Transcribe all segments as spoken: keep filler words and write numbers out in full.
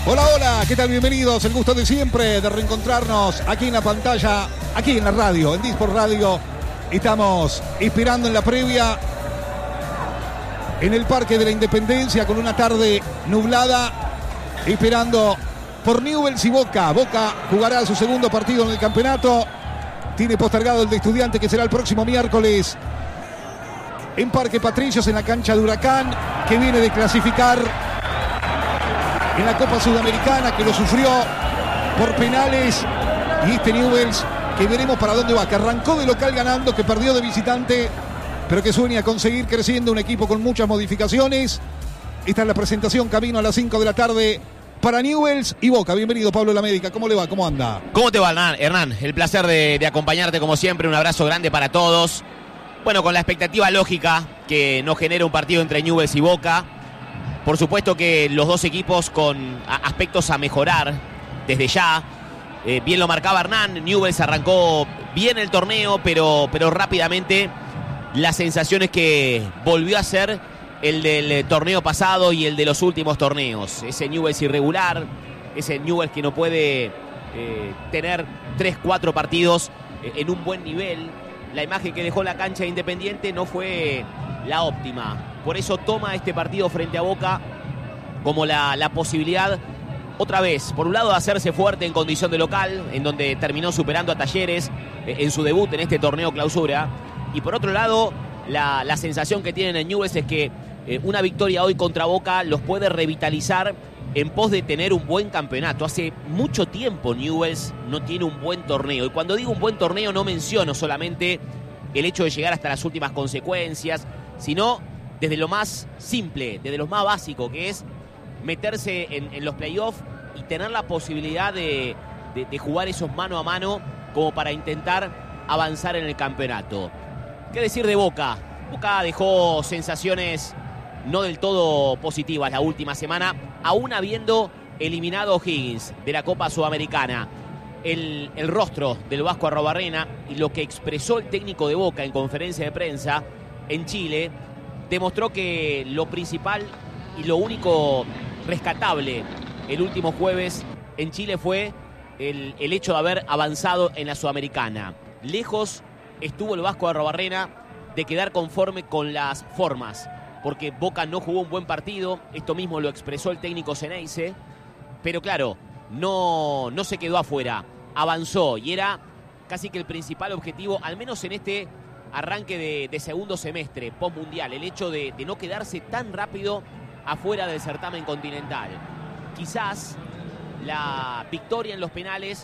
Hola, hola, ¿qué tal? Bienvenidos, el gusto de siempre de reencontrarnos aquí en la pantalla, aquí en la radio, en Disport Radio. Estamos inspirando en la previa en el Parque de la Independencia con una tarde nublada, esperando por Newell's y Boca. Boca jugará su segundo partido en el campeonato. Tiene postergado el de Estudiantes, que será el próximo miércoles en Parque Patricios, en la cancha de Huracán, que viene de clasificar en la Copa Sudamericana, que lo sufrió por penales. Y este Newell's, que veremos para dónde va, que arrancó de local ganando, que perdió de visitante, pero que sueña con seguir creciendo, un equipo con muchas modificaciones. Esta es la presentación, camino a las cinco de la tarde para Newell's y Boca. Bienvenido, Pablo Lamérica. ¿Cómo le va? ¿Cómo anda? ¿Cómo te va, Hernán? Hernán, el placer de, de acompañarte como siempre. Un abrazo grande para todos. Bueno, con la expectativa lógica que nos genera un partido entre Newell's y Boca. Por supuesto que los dos equipos con aspectos a mejorar desde ya. Eh, bien lo marcaba Hernán, Newell's arrancó bien el torneo, pero, pero rápidamente la sensación es que volvió a ser el del torneo pasado y el de los últimos torneos. Ese Newell's irregular, ese Newell's que no puede eh, tener tres, cuatro partidos eh, en un buen nivel. La imagen que dejó la cancha de Independiente no fue la óptima. Por eso toma este partido frente a Boca como la, la posibilidad, otra vez, por un lado, de hacerse fuerte en condición de local, en donde terminó superando a Talleres eh, en su debut en este torneo clausura. Y por otro lado, la, la sensación que tienen en Newell's es que eh, una victoria hoy contra Boca los puede revitalizar en pos de tener un buen campeonato. Hace mucho tiempo Newell's no tiene un buen torneo. Y cuando digo un buen torneo no menciono solamente el hecho de llegar hasta las últimas consecuencias, sino desde lo más simple, desde lo más básico, que es meterse en, en los playoffs y tener la posibilidad de, de, de jugar esos mano a mano como para intentar avanzar en el campeonato. ¿Qué decir de Boca? Boca dejó sensaciones no del todo positivas la última semana, aún habiendo eliminado a O'Higgins de la Copa Sudamericana. El, el rostro del Vasco Arrobarrena y lo que expresó el técnico de Boca en conferencia de prensa en Chile demostró que lo principal y lo único rescatable el último jueves en Chile fue el, el hecho de haber avanzado en la Sudamericana. Lejos estuvo el Vasco Arrobarrena de quedar conforme con las formas, porque Boca no jugó un buen partido. Esto mismo lo expresó el técnico Ceneice, pero claro, no, no se quedó afuera, avanzó y era casi que el principal objetivo, al menos en este arranque de, de segundo semestre postmundial, el hecho de, de no quedarse tan rápido afuera del certamen continental. Quizás la victoria en los penales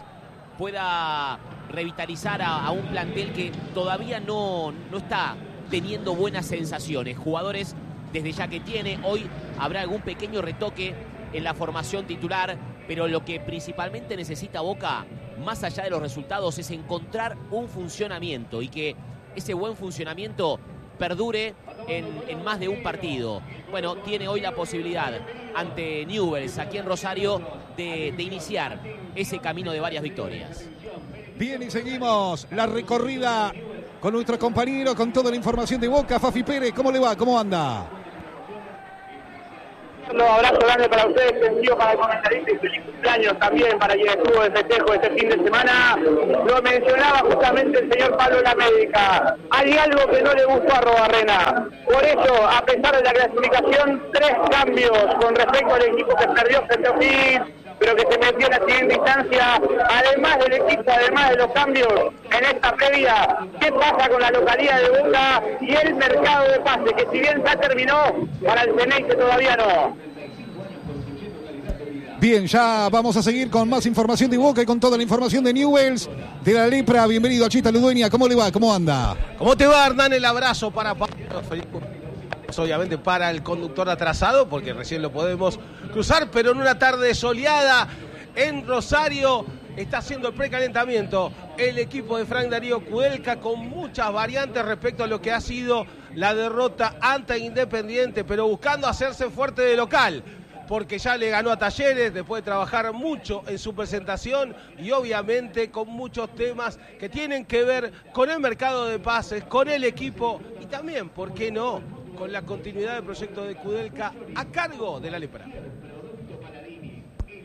pueda revitalizar a, a un plantel que todavía no, no está teniendo buenas sensaciones. Jugadores desde ya que tiene, hoy habrá algún pequeño retoque en la formación titular, pero lo que principalmente necesita Boca, más allá de los resultados, es encontrar un funcionamiento y que ese buen funcionamiento perdure en, en más de un partido. Bueno, tiene hoy la posibilidad ante Newell's aquí en Rosario de, de iniciar ese camino de varias victorias. Bien, y seguimos la recorrida con nuestro compañero, con toda la información de Boca. Fafi Pérez, ¿cómo le va? ¿Cómo anda? Un abrazo grande para ustedes, extensivo para el comentarista y feliz cumpleaños también para quien estuvo de festejo este fin de semana. Lo mencionaba justamente el señor Pablo Lamérica. Hay algo que no le gustó a Arrobarrena. Por eso, a pesar de la clasificación, tres cambios con respecto al equipo que perdió frente a O'Higgins, pero que se metió en la siguiente instancia. Además del equipo, además de los cambios en esta previa, ¿qué pasa con la localidad de Boca y el mercado de pases? Que si bien ya terminó, para el Ceneice todavía no. Bien, ya vamos a seguir con más información de Boca y con toda la información de Newell's, de la Lepra. Bienvenido a Chita Ludueña, ¿cómo le va? ¿Cómo anda? ¿Cómo te va, Hernán? El abrazo para Pablo, obviamente para el conductor atrasado, porque recién lo podemos cruzar, pero en una tarde soleada en Rosario está haciendo el precalentamiento el equipo de Frank Darío Kudelka, con muchas variantes respecto a lo que ha sido la derrota ante Independiente, pero buscando hacerse fuerte de local, porque ya le ganó a Talleres después de trabajar mucho en su presentación y obviamente con muchos temas que tienen que ver con el mercado de pases, con el equipo y también, ¿por qué no?, con la continuidad del proyecto de Kudelka a cargo de la Lepra.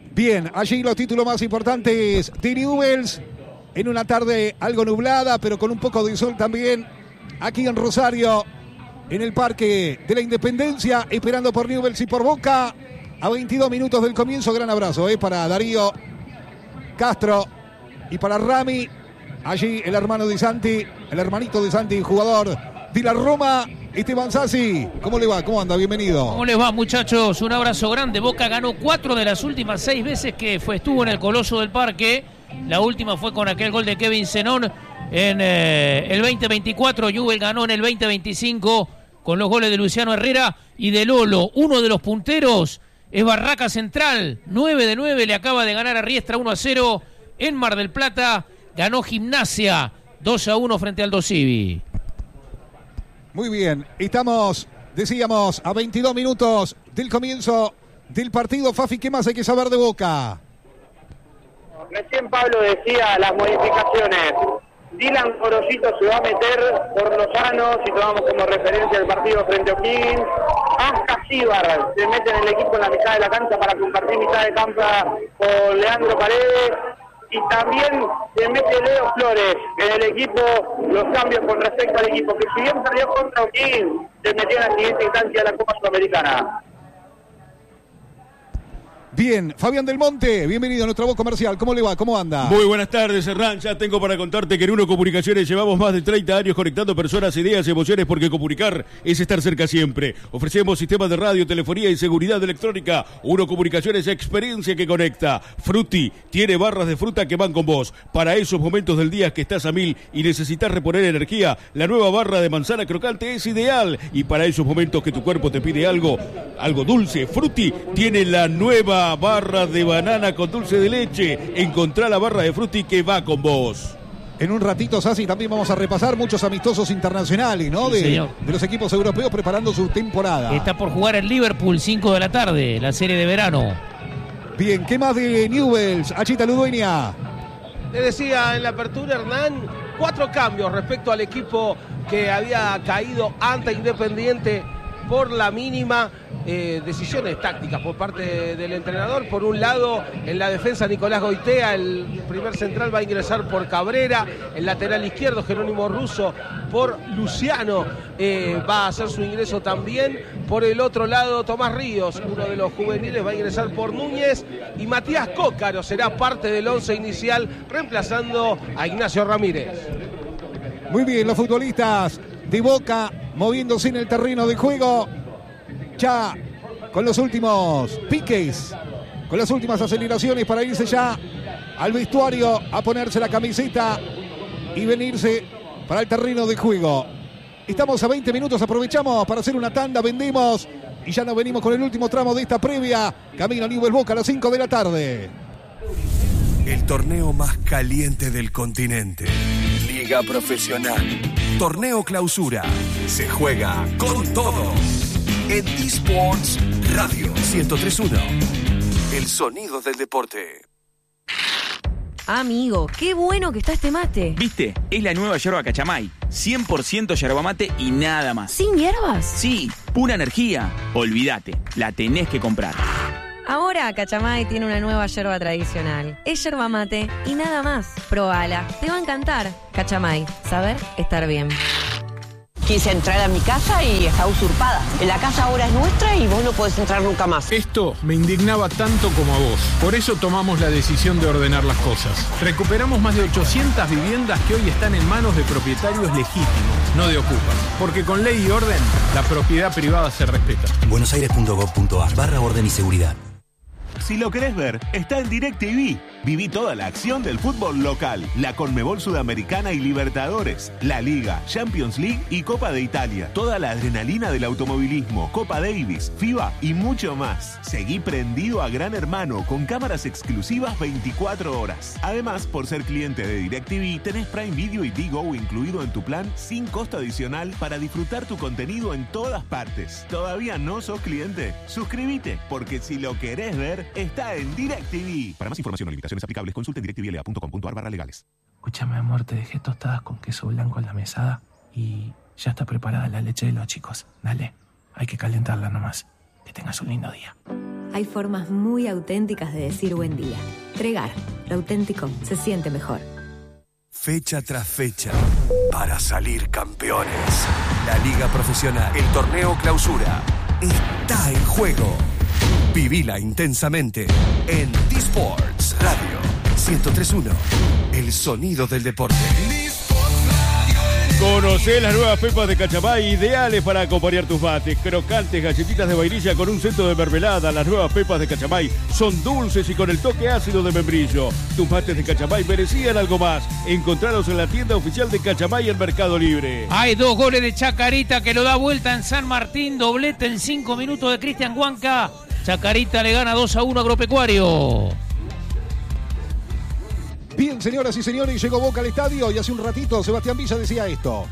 Bien, allí los títulos más importantes de Newell's. En una tarde algo nublada, pero con un poco de sol también. Aquí en Rosario, en el Parque de la Independencia, esperando por Newell's y por Boca. A veintidós minutos del comienzo, gran abrazo eh, para Darío Castro y para Rami. Allí el hermano de Santi, el hermanito de Santi, jugador de la Roma, Esteban Sassi. ¿Cómo le va? ¿Cómo anda? Bienvenido. ¿Cómo les va, muchachos? Un abrazo grande. Boca ganó cuatro de las últimas seis veces que fue, estuvo en el Coloso del Parque. La última fue con aquel gol de Kevin Zenón en eh, el veinte veinticuatro. Newell's ganó en el veinte veinticinco con los goles de Luciano Herrera y de Lolo. Uno de los punteros es Barraca Central. nueve de nueve, le acaba de ganar a Riestra uno a cero en Mar del Plata. Ganó Gimnasia dos a uno frente al Dosivi. Muy bien, estamos, decíamos, a veintidós minutos del comienzo del partido. Fafi, ¿qué más hay que saber de Boca? Recién Pablo decía las modificaciones. Dylan Gorosito se va a meter por Lozano, si tomamos como referencia el partido frente a O'Higgins. Asca Síbar se mete en el equipo en la mitad de la cancha para compartir mitad de campo con Leandro Paredes. Y también se mete Leo Flores en el equipo, los cambios con respecto al equipo, que si bien perdió contra O'Higgins, se metió en la siguiente instancia de la Copa Sudamericana. Bien, Fabián Del Monte, bienvenido a nuestra voz comercial. ¿Cómo le va? ¿Cómo anda? Muy buenas tardes, Hernán. Ya tengo para contarte que en Uno Comunicaciones llevamos más de treinta años conectando personas, ideas y emociones, porque comunicar es estar cerca siempre. Ofrecemos sistemas de radio, telefonía y seguridad electrónica. Uno Comunicaciones, experiencia que conecta. Frutti tiene barras de fruta que van con vos. Para esos momentos del día que estás a mil y necesitas reponer energía, la nueva barra de manzana crocante es ideal. Y para esos momentos que tu cuerpo te pide algo, algo dulce, Frutti tiene la nueva barra de banana con dulce de leche. Encontrá la barra de Frutti que va con vos. En un ratito, Sassi, también vamos a repasar muchos amistosos internacionales, ¿no? Sí, de, de los equipos europeos preparando su temporada. Está por jugar en Liverpool, cinco de la tarde, la serie de verano. Bien, ¿qué más de Newell's? Achita Ludueña. Le decía en la apertura, Hernán, cuatro cambios respecto al equipo que había caído ante Independiente por la mínima. Eh, decisiones tácticas por parte del entrenador. Por un lado, en la defensa Nicolás Goitea, el primer central va a ingresar por Cabrera, el lateral izquierdo Jerónimo Russo por Luciano eh, va a hacer su ingreso también. Por el otro lado, Tomás Ríos, uno de los juveniles, va a ingresar por Núñez, y Matías Cócaro será parte del once inicial reemplazando a Ignacio Ramírez. Muy bien, los futbolistas de Boca moviéndose en el terreno de juego. Ya con los últimos piques, con las últimas aceleraciones para irse ya al vestuario a ponerse la camiseta y venirse para el terreno de juego. Estamos a veinte minutos, aprovechamos para hacer una tanda, vendemos y ya nos venimos con el último tramo de esta previa. Camino a Newell's Boca a las cinco de la tarde. El torneo más caliente del continente. Liga Profesional. Torneo Clausura. Se juega con todo. En eSports Radio ciento tres punto uno. El sonido del deporte. Amigo, qué bueno que está este mate. ¿Viste? Es la nueva yerba Cachamay. cien por ciento yerba mate y nada más. ¿Sin hierbas? Sí, pura energía. Olvídate, la tenés que comprar. Ahora Cachamay tiene una nueva yerba tradicional. Es yerba mate y nada más. Probala, te va a encantar. Cachamay, saber estar bien. Quise entrar a mi casa y está usurpada. La casa ahora es nuestra y vos no podés entrar nunca más. Esto me indignaba tanto como a vos. Por eso tomamos la decisión de ordenar las cosas. Recuperamos más de ochocientas viviendas que hoy están en manos de propietarios legítimos, no de ocupas. Porque con ley y orden, la propiedad privada se respeta. buenosaires punto gov punto ar barra orden y seguridad. Si lo querés ver, está en DirecTV. Viví toda la acción del fútbol local, la Conmebol Sudamericana y Libertadores, la Liga, Champions League y Copa de Italia. Toda la adrenalina del automovilismo, Copa Davis, FIBA y mucho más. Seguí prendido a Gran Hermano con cámaras exclusivas veinticuatro horas. Además, por ser cliente de DirecTV, tenés Prime Video y Digo incluido en tu plan sin costo adicional para disfrutar tu contenido en todas partes. ¿Todavía no sos cliente? Suscríbete, porque si lo querés ver, está en DirecTV. Para más información o limitaciones aplicables, consulta en directvla punto com punto ar barra legales. Escúchame, amor, te dejé tostadas con queso blanco en la mesada y ya está preparada la leche de los chicos. Dale, hay que calentarla nomás. Que tengas un lindo día. hay formas muy auténticas de decir buen día. Tregar, lo auténtico se siente mejor. Fecha tras fecha, para salir campeones. La Liga Profesional, el Torneo Clausura, está en juego. Vivila intensamente en D-Sports Radio ciento tres punto uno, el sonido del deporte. Conocé las nuevas pepas de Cachamay, ideales para acompañar tus mates. Crocantes, galletitas de vainilla con un centro de mermelada. Las nuevas pepas de Cachamay son dulces y con el toque ácido de membrillo. Tus mates de Cachamay merecían algo más. Encontralos en la tienda oficial de Cachamay en Mercado Libre. Hay dos goles de Chacarita que lo da vuelta en San Martín. Doblete en cinco minutos de Cristian Huanca. Chacarita le gana dos a uno a Agropecuario. Bien, señoras y señores, llegó Boca al estadio y hace un ratito Sebastián Villa decía esto.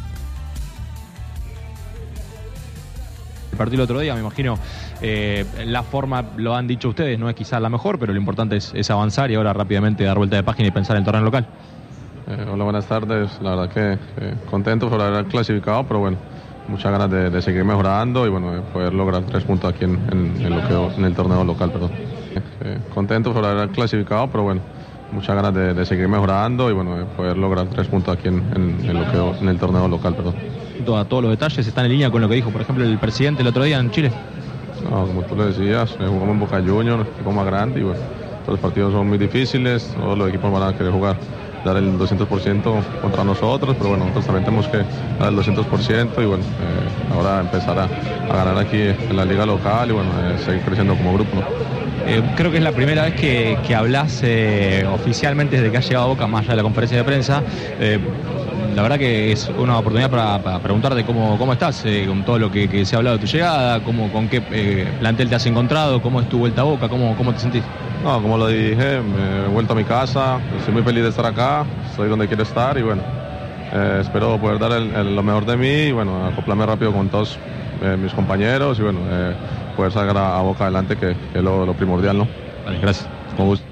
El partido el otro día, me imagino, eh, la forma, lo han dicho ustedes, no es quizás la mejor, pero lo importante es, es avanzar y ahora rápidamente dar vuelta de página y pensar en el torneo local. Eh, hola, buenas tardes. La verdad que eh, contento por haber clasificado, pero bueno, muchas ganas de, de seguir mejorando y bueno, de poder lograr tres puntos aquí en, en, en, lo que, en el torneo local. Perdón. Eh, contento por haber clasificado, pero bueno, muchas ganas de, de seguir mejorando y bueno, de poder lograr tres puntos aquí en, en, en, lo que, en el torneo local. Perdón. A todos los detalles están en línea con lo que dijo, por ejemplo, el presidente el otro día en Chile. No, como tú lo decías, jugamos en Boca Juniors, un equipo más grande y bueno, todos los partidos son muy difíciles, todos los equipos van a querer jugar, dar el doscientos por ciento contra nosotros, pero bueno, nosotros también tenemos que dar el doscientos por ciento y bueno, eh, ahora empezar a, a ganar aquí en la liga local y bueno, eh, seguir creciendo como grupo, ¿no? Eh, creo que es la primera vez que, que hablas eh, oficialmente desde que has llegado a Boca, más allá de la conferencia de prensa. Eh, la verdad que es una oportunidad para, para preguntarte cómo, cómo estás, eh, con todo lo que, que se ha hablado de tu llegada, cómo, con qué eh, plantel te has encontrado, cómo es tu vuelta a Boca, cómo, cómo te sentís. No, como lo dije, me he vuelto a mi casa, estoy muy feliz de estar acá, estoy donde quiero estar y bueno, eh, espero poder dar el, el, lo mejor de mí y bueno, acoplarme rápido con todos eh, mis compañeros y bueno, eh, poder sacar a, a Boca adelante, que, que es lo, lo primordial, ¿no? Vale, gracias. Con gusto.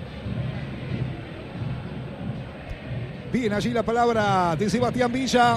Bien, allí la palabra de Sebastián Villa.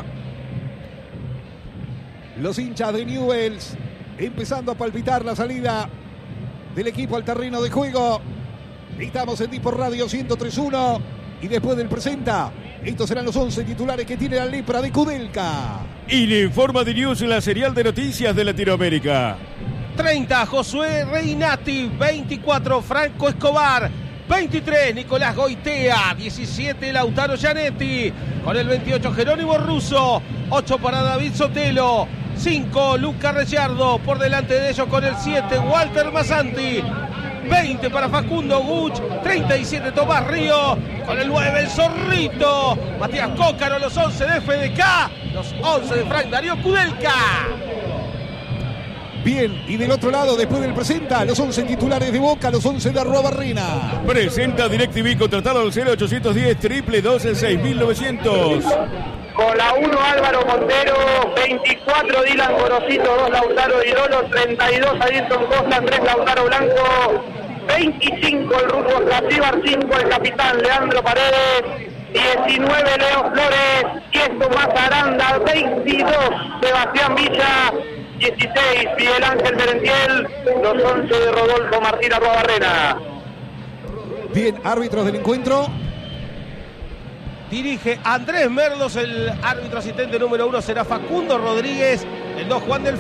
Los hinchas de Newell's empezando a palpitar la salida del equipo al terreno de juego. Estamos en D-Sport Radio ciento tres punto uno y después del presenta, estos serán los once titulares que tiene la lepra de Kudelka. Y le informa de News, la serial de noticias de Latinoamérica. treinta, Josué Reinati. veinticuatro, Franco Escobar. veintitrés, Nicolás Goitea. diecisiete, Lautaro Gianetti. Con el veintiocho, Jerónimo Russo. ocho para David Sotelo. cinco, Luca Ricciardo. Por delante de ellos con el siete, Walter Massanti. veinte para Facundo Guch. treinta y siete, Tomás Río. Con el nueve, el Zorrito. Matías Cócaro, los once de F D K. Los once de Frank Darío Kudelka. Bien, y del otro lado, después del presenta, los once titulares de Boca, los once de Arroba Barrena. Presenta DirecTV, contratalo al cero ochocientos diez, triple doce, seis mil novecientos. Con la uno, Álvaro Montero. veinticuatro, Dylan Gorosito. dos, Lautaro Dirolo. treinta y dos, Adilson Costa. tres, Lautaro Blanco. veinticinco, el Rufo Sacíbar. cinco, el capitán Leandro Paredes. diecinueve, Leo Flores. diez, Tomás Aranda. veintidós, Sebastián Villa. dieciséis, Miguel Ángel Merentiel. Los once de Rodolfo Martín Arruabarrena. Bien, árbitros del encuentro. Dirige Andrés Merlos, el árbitro asistente número uno será Facundo Rodríguez, el dos Juan del